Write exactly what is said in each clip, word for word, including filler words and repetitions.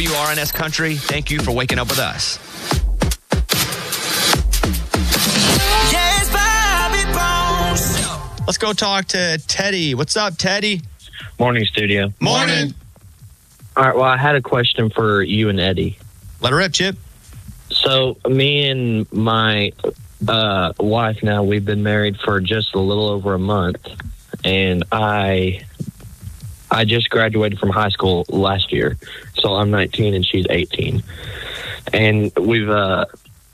W R N S Country, thank you for waking up with us. Yes, Bobby Bones. Let's go talk to Teddy. What's up, Teddy? Morning, studio. Morning. All right, well, I had a question for you and Eddie. Let her rip, Chip. So, me and my uh, wife now, we've been married for just a little over a month, and I I just graduated from high school last year, so I'm nineteen and she's eighteen. And we've, uh,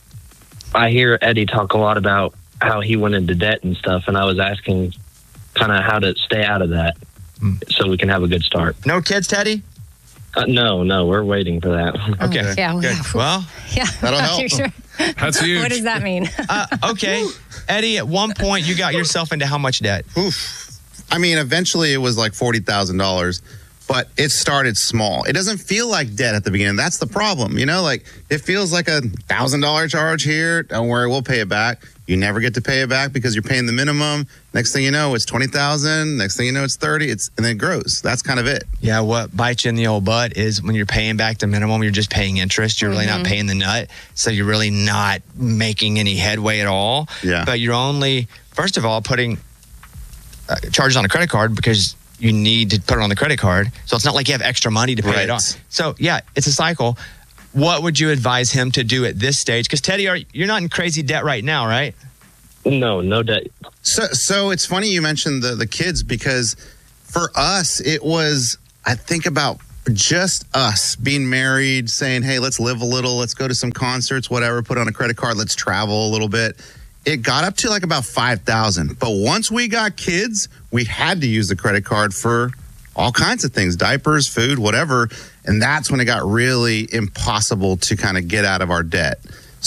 I hear Eddie talk a lot about how he went into debt and stuff, and I was asking kind of how to stay out of that so we can have a good start. No kids, Teddy? Uh, no, no, we're waiting for that. Okay. Yeah, well, Good. yeah. Well, Yeah. That'll help. You're sure? That's huge. What does that mean? uh, okay. Eddie, at one point, you got yourself into how much debt? Oof. I mean, eventually it was like forty thousand dollars, but it started small. It doesn't feel like debt at the beginning. That's the problem. You know, like it feels like a one thousand dollars charge here. Don't worry, we'll pay it back. You never get to pay it back because you're paying the minimum. Next thing you know, it's twenty thousand dollars. Next thing you know, it's thirty thousand dollars. It's, and then it grows. That's kind of it. Yeah, what bites you in the old butt is when you're paying back the minimum, you're just paying interest. You're really not paying the nut. So you're really not making any headway at all. Yeah. But you're only, first of all, putting uh, charges on a credit card because you need to put it on the credit card. So it's not like you have extra money to pay Right. it off. So yeah, it's a cycle. What would you advise him to do at this stage? Because Teddy, are, you're not in crazy debt right now, right? No, no debt. So, so it's funny you mentioned the, the kids because for us, it was, I think about just us being married, saying, hey, let's live a little, let's go to some concerts, whatever, put on a credit card, let's travel a little bit. It got up to like about five thousand. But once we got kids, we had to use the credit card for all kinds of things, diapers, food, whatever. And that's when it got really impossible to kind of get out of our debt.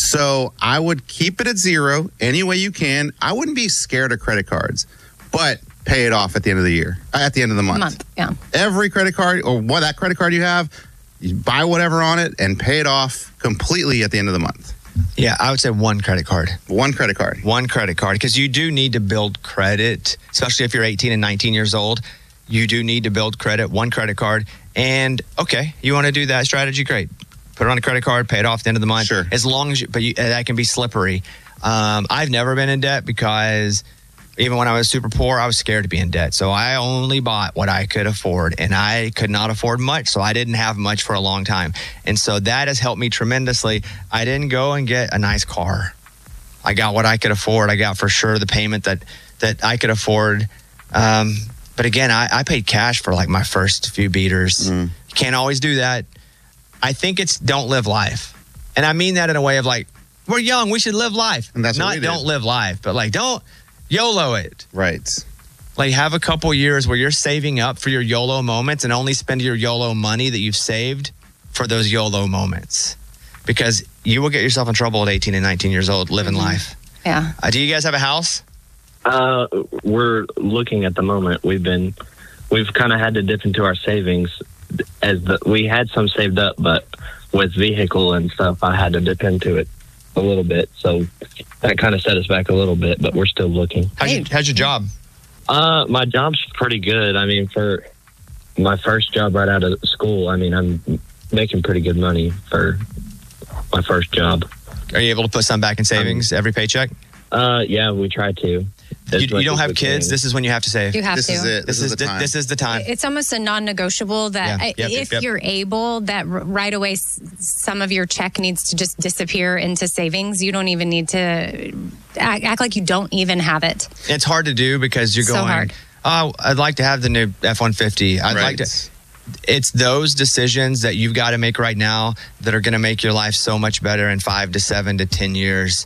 So I would keep it at zero any way you can. I wouldn't be scared of credit cards, but pay it off at the end of the year, at the end of the month. Month, yeah. Every credit card or what that credit card you have, you buy whatever on it and pay it off completely at the end of the month. Yeah, I would say one credit card. One credit card. One credit card, because you do need to build credit, especially if you're eighteen and nineteen years old. You do need to build credit, one credit card. And okay, you want to do that strategy, great. Put it on a credit card, pay it off at the end of the month. Sure. As long as you, but you, that can be slippery. Um, I've never been in debt because even when I was super poor, I was scared to be in debt. So I only bought what I could afford, and I could not afford much. So I didn't have much for a long time. And so that has helped me tremendously. I didn't go and get a nice car. I got what I could afford. I got for sure the payment that, that I could afford. Um, but again, I, I paid cash for like my first few beaters. Mm. You can't always do that. I think it's don't live life. And I mean that in a way of like, we're young, we should live life. And that's what Not we did. don't live life, but like don't YOLO it. Right. Like have a couple years where you're saving up for your YOLO moments and only spend your YOLO money that you've saved for those YOLO moments. Because you will get yourself in trouble at eighteen and nineteen years old living Mm-hmm. life. Yeah. Uh, do you guys have a house? Uh, we're looking at the moment. We've been, we've kind of had to dip into our savings as the, we had some saved up, but with vehicle and stuff, I had to dip into it a little bit. So that kind of set us back a little bit, but we're still looking. How's your, how's your job? Uh, my job's pretty good. I mean, for my first job right out of school, I mean, I'm making pretty good money for my first job. Are you able to put some back in savings every paycheck? Uh, yeah, we try to. You, you don't have kids. This is when you have to save. You have This to. is it. This, This, is, is the time. this is the time. It's almost a non-negotiable that Yeah. I- Yep, yep, if yep. you're able, that r- right away s- some of your check needs to just disappear into savings. You don't even need to act, act like you don't even have it. It's hard to do because you're So going, hard. oh, I'd like to have the new F one fifty. I'd Right. like to. It's those decisions that you've got to make right now that are going to make your life so much better in five to seven to ten years.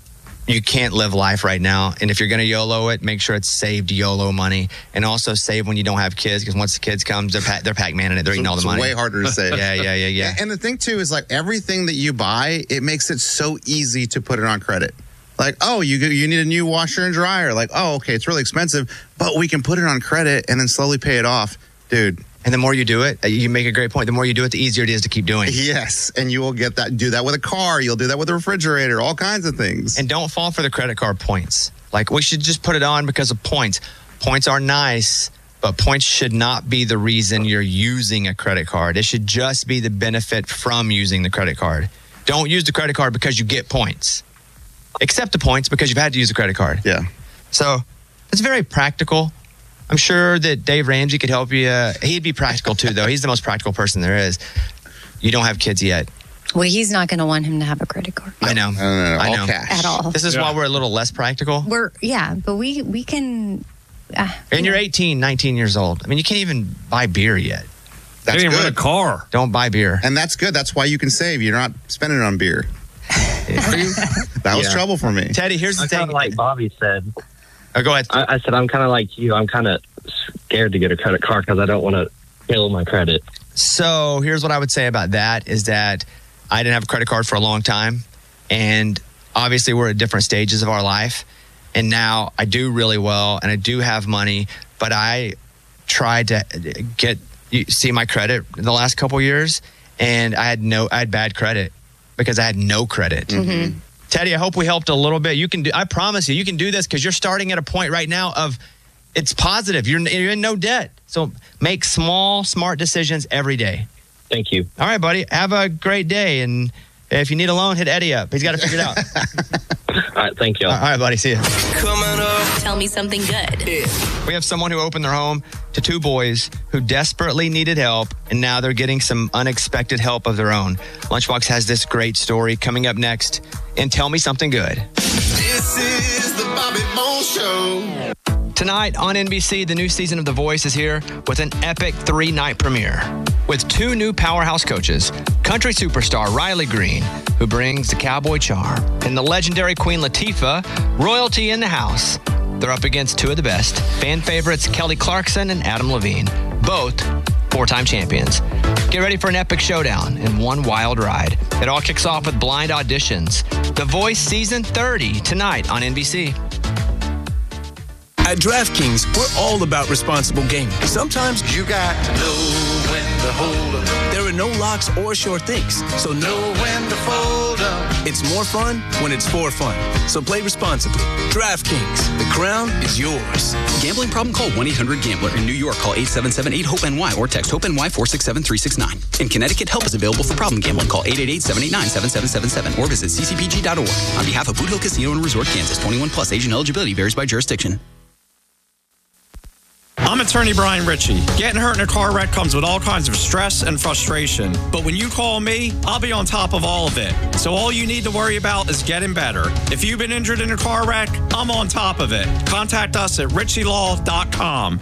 You can't live life right now. And if you're going to YOLO it, make sure it's saved YOLO money. And also save when you don't have kids, because once the kids comes, they're, pa- they're Pac-Man-ing it. They're eating all the It's money. way harder to save. Yeah, yeah, yeah, yeah. And the thing too is like everything that you buy, it makes it so easy to put it on credit. Like, oh, you you need a new washer and dryer. Like, oh, okay, it's really expensive, but we can put it on credit and then slowly pay it off, dude. And the more you do it, you make a great point. The more you do it, the easier it is to keep doing. Yes, and you will get that. Do that with a car. You'll do that with a refrigerator. All kinds of things. And don't fall for the credit card points. Like, we should just put it on because of points. Points are nice, but points should not be the reason you're using a credit card. It should just be the benefit from using the credit card. Don't use the credit card because you get points. Accept the points because you've had to use the credit card. Yeah. So it's very practical. I'm sure that Dave Ramsey could help you. Uh, he'd be practical too, though. He's the most practical person there is. You don't have kids yet. Well, he's not going to want him to have a credit card. I know. No, no, no, I all know. cash. At all. This is Yeah. why we're a little less practical. We're yeah, but we we can. Uh, And you're eighteen, nineteen years old. I mean, you can't even buy beer yet. That's Can't even rent a good. car. Don't buy beer. And that's good. That's why you can save. You're not spending it on beer. That was Yeah. trouble for me. Teddy, here's the I'm kind thing. of like Bobby said. Oh, go ahead. I, I said I'm kind of like you. I'm kind of scared to get a credit card because I don't want to kill my credit. So here's what I would say about that is that I didn't have a credit card for a long time. And obviously we're at different stages of our life. And now I do really well and I do have money, but I tried to get, you see my credit in the last couple years and I had no, I had bad credit because I had no credit. Mm-hmm. Teddy, I hope we helped a little bit. You can do, I promise you, you can do this because you're starting at a point right now of it's positive. You're, you're in no debt. So make small, smart decisions every day. Thank you. All right, buddy. Have a great day. And if you need a loan, hit Eddie up. He's got to figure it out. All right, thank you. All right, buddy. See you. Coming up. Tell me something good. We have someone who opened their home to two boys who desperately needed help, and now they're getting some unexpected help of their own. Lunchbox has this great story coming up next. And Tell Me Something Good. This is the Bobby Bones Show. Tonight on N B C, the new season of The Voice is here with an epic three-night premiere. With two new powerhouse coaches, country superstar Riley Green, who brings the cowboy charm, and the legendary Queen Latifah, royalty in the house. They're up against two of the best, fan favorites Kelly Clarkson and Adam Levine, both four-time champions. Get ready for an epic showdown and one wild ride. It all kicks off with blind auditions. The Voice Season thirty tonight on N B C. At DraftKings, we're all about responsible gaming. Sometimes You got to know when to hold up, there are no locks or sure things, so no, know when to fold up. it's more fun when it's for fun. So play responsibly. DraftKings, the crown is yours. Gambling problem? Call one eight hundred gambler. In New York, call eight seven seven eight hope N Y or text HOPE-NY four six seven three six nine. In Connecticut, help is available for problem gambling. Call eight eight eight seven eight nine seven seven seven seven or visit c c p g dot org. On behalf of Boot Hill Casino and Resort, Kansas, twenty-one plus, age and eligibility varies by jurisdiction. I'm attorney Brian Ritchie. Getting hurt in a car wreck comes with all kinds of stress and frustration. But when you call me, I'll be on top of all of it. So all you need to worry about is getting better. If you've been injured in a car wreck, I'm on top of it. Contact us at ritchie law dot com.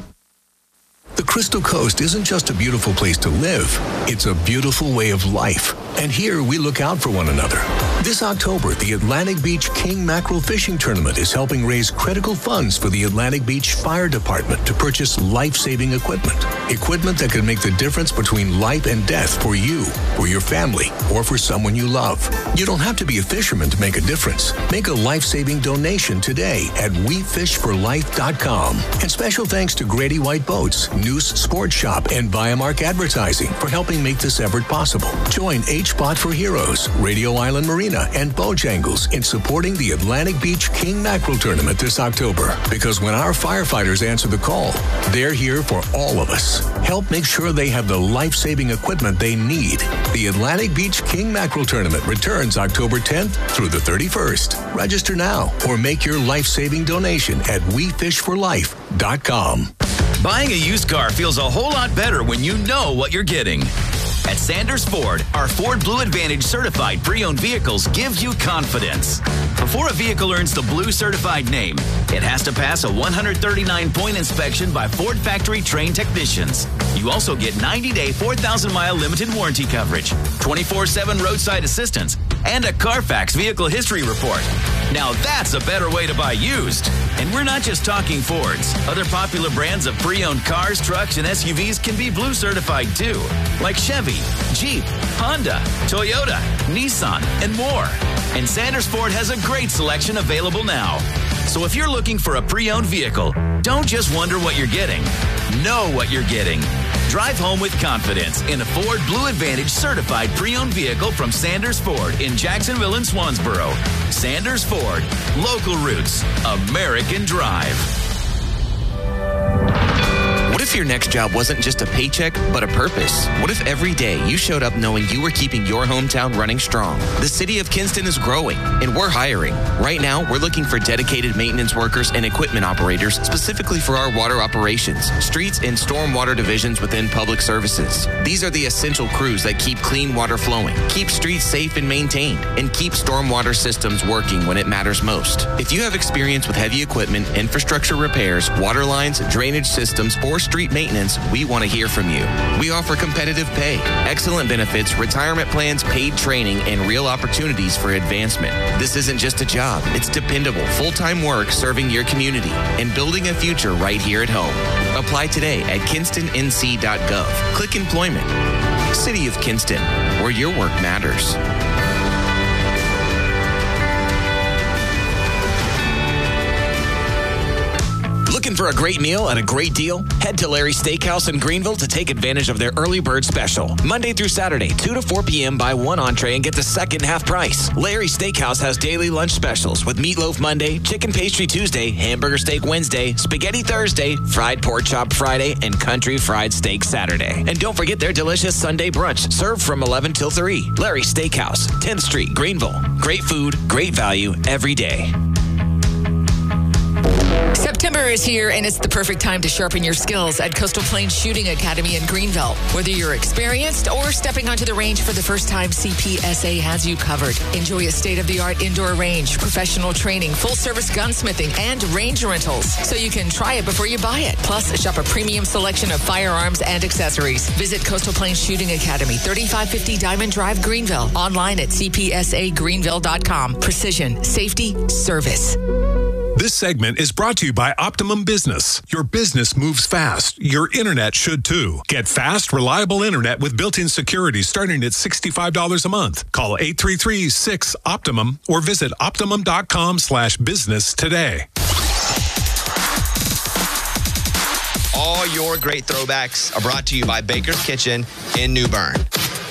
The Crystal Coast isn't just a beautiful place to live, it's a beautiful way of life. And here we look out for one another. This October, the Atlantic Beach King Mackerel Fishing Tournament is helping raise critical funds for the Atlantic Beach Fire Department to purchase life-saving equipment. Equipment that can make the difference between life and death for you, for your family, or for someone you love. You don't have to be a fisherman to make a difference. Make a life-saving donation today at we fish for life dot com. And special thanks to Grady White Boats, Noose Sports Shop, and Biomark Advertising for helping make this effort possible. Join H B O T for Heroes, Radio Island Marina, and Bojangles in supporting the Atlantic Beach King Mackerel Tournament this October. Because when our firefighters answer the call, they're here for all of us. Help make sure they have the life-saving equipment they need. The Atlantic Beach King Mackerel Tournament returns October tenth through the thirty-first. Register now or make your life-saving donation at we fish for life dot com. Buying a used car feels a whole lot better when you know what you're getting. At Sanders Ford, our Ford Blue Advantage certified pre-owned vehicles give you confidence. Before a vehicle earns the Blue certified name, it has to pass a one hundred thirty-nine point inspection by Ford factory trained technicians. You also get ninety day, four thousand mile limited warranty coverage, twenty-four seven roadside assistance, and a Carfax vehicle history report. Now that's a better way to buy used. And we're not just talking Fords. Other popular brands of pre-owned cars, trucks, and S U Vs can be Blue certified too, like Chevy, Jeep, Honda, Toyota, Nissan, and more. And Sanders Ford has a great selection available now. So if you're looking for a pre-owned vehicle, don't just wonder what you're getting. Know what you're getting. Drive home with confidence in a Ford Blue Advantage certified pre-owned vehicle from Sanders Ford in Jacksonville and Swansboro. Sanders Ford, local roots, American drive. what if if your next job wasn't just a paycheck, but a purpose? What if every day you showed up knowing you were keeping your hometown running strong? The city of Kinston is growing, and we're hiring. Right now, we're looking for dedicated maintenance workers and equipment operators specifically for our water operations, streets, and stormwater divisions within public services. These are the essential crews that keep clean water flowing, keep streets safe and maintained, and keep stormwater systems working when it matters most. If you have experience with heavy equipment, infrastructure repairs, water lines, drainage systems, or street maintenance, we want to hear from you. We offer competitive pay, excellent benefits, retirement plans, paid training, and real opportunities for advancement. This isn't just a job. It's dependable, full-time work serving your community and building a future right here at home. Apply today at kinston n c dot gov. Click Employment. City of Kinston, where your work matters. Looking for a great meal at a great deal? Head to Larry's Steakhouse in Greenville to take advantage of their early bird special. Monday through Saturday, two to four p.m. buy one entree and get the second half price. Larry's Steakhouse has daily lunch specials with Meatloaf Monday, Chicken Pastry Tuesday, Hamburger Steak Wednesday, Spaghetti Thursday, Fried Pork Chop Friday, and Country Fried Steak Saturday. And don't forget their delicious Sunday brunch served from eleven till three. Larry's Steakhouse, tenth Street, Greenville. Great food, great value every day. September is here, and it's the perfect time to sharpen your skills at Coastal Plains Shooting Academy in Greenville. Whether you're experienced or stepping onto the range for the first time, C P S A has you covered. Enjoy a state-of-the-art indoor range, professional training, full-service gunsmithing, and range rentals, so you can try it before you buy it. Plus, shop a premium selection of firearms and accessories. Visit Coastal Plains Shooting Academy, thirty-five fifty Diamond Drive, Greenville. Online at c p s a greenville dot com. Precision, safety, service. This segment is brought to you by Optimum Business. Your business moves fast. Your internet should too. Get fast, reliable internet with built-in security starting at sixty-five dollars a month. Call eight three three, six, Optimum or visit optimum.com slash business today. All your great throwbacks are brought to you by Baker's Kitchen in New Bern.